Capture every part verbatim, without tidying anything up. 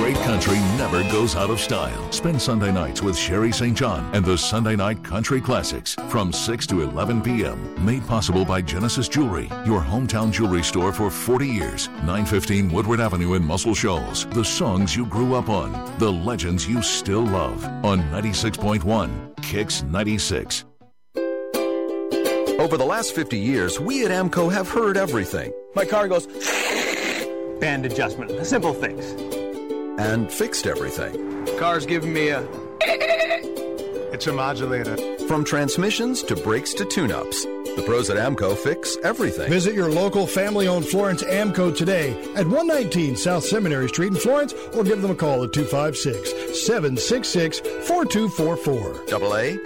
Great country never goes out of style. Spend Sunday nights with Sherry Saint John and the Sunday Night Country Classics from six to eleven p.m. Made possible by Genesis Jewelry, your hometown jewelry store for forty years. nine fifteen Woodward Avenue in Muscle Shoals. The songs you grew up on. The legends you still love. On ninety-six point one, Kicks ninety-six. Over the last fifty years, we at AMCO have heard everything. My car goes band adjustment, a simple fix. And fixed everything. Car's giving me a it's a modulator. From transmissions to brakes to tune-ups, the pros at AMCO fix everything. Visit your local family-owned Florence AMCO today at one nineteen South Seminary Street in Florence, or give them a call at two five six, seven six six, four two four four. Double A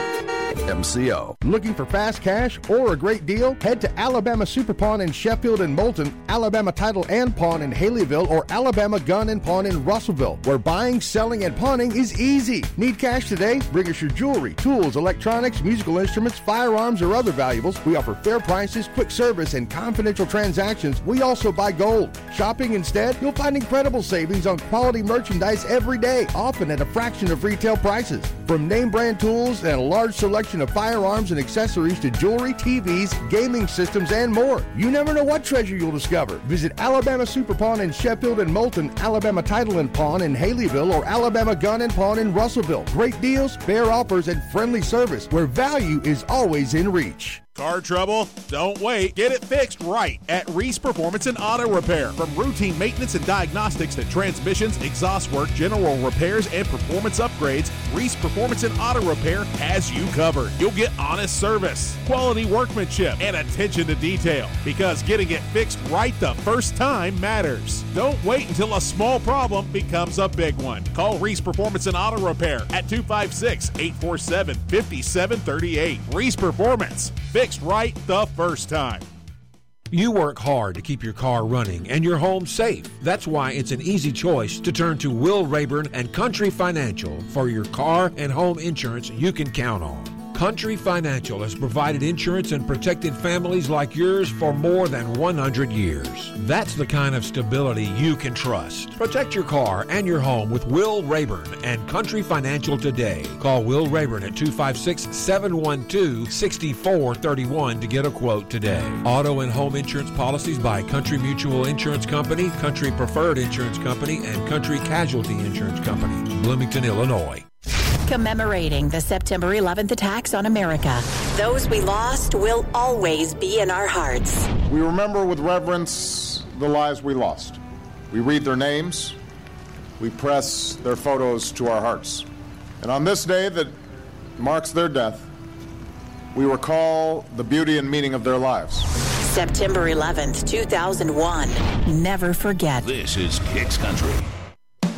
M C O. Looking for fast cash or a great deal? Head to Alabama Super Pawn in Sheffield and Moulton, Alabama Title and Pawn in Haleyville, or Alabama Gun and Pawn in Russellville, where buying, selling, and pawning is easy. Need cash today? Bring us your jewelry, tools, electronics, musical instruments, firearms, or other valuables. We offer fair prices, quick service, and confidential transactions. We also buy gold. Shopping instead? You'll find incredible savings on quality merchandise every day, often at a fraction of retail prices. From name brand tools and a large selection of firearms and accessories to jewelry, T Vs, gaming systems, and more. You never know what treasure you'll discover. Visit Alabama Super Pawn in Sheffield and Moulton, Alabama Title and Pawn in Haleyville, or Alabama Gun and Pawn in Russellville. Great deals, fair offers, and friendly service where value is always in reach. Car trouble? Don't wait. Get it fixed right at Reese Performance and Auto Repair. From routine maintenance and diagnostics to transmissions, exhaust work, general repairs, and performance upgrades, Reese Performance and Auto Repair has you covered. You'll get honest service, quality workmanship, and attention to detail, because getting it fixed right the first time matters. Don't wait until a small problem becomes a big one. Call Reese Performance and Auto Repair at two five six, eight four seven, five seven three eight. Reese Performance. Fixed right the first time. You work hard to keep your car running and your home safe. That's why it's an easy choice to turn to Will Rayburn and Country Financial for your car and home insurance you can count on. Country Financial has provided insurance and protected families like yours for more than one hundred years. That's the kind of stability you can trust. Protect your car and your home with Will Rayburn and Country Financial today. Call Will Rayburn at two five six, seven one two, six four three one to get a quote today. Auto and home insurance policies by Country Mutual Insurance Company, Country Preferred Insurance Company, and Country Casualty Insurance Company, Bloomington, Illinois. Commemorating the September eleventh attacks on America. Those we lost will always be in our hearts. We remember with reverence the lives we lost. We read their names. We press their photos to our hearts. And on this day that marks their death, we recall the beauty and meaning of their lives. September eleventh, two thousand one. Never forget. This is Kicks Country.